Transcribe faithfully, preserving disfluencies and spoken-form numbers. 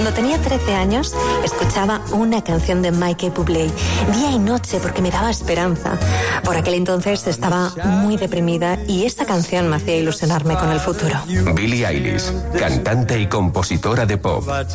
Cuando tenía trece años, escuchaba una canción de Michael Bublé día y noche porque me daba esperanza. Por aquel entonces estaba muy deprimida y esta canción me hacía ilusionarme con el futuro. Billie Eilish, cantante y compositora de pop.